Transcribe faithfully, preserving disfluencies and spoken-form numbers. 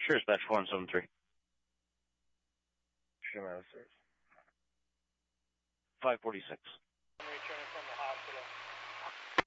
Sure, Dispatch four one seven three. Show my service. five forty-six.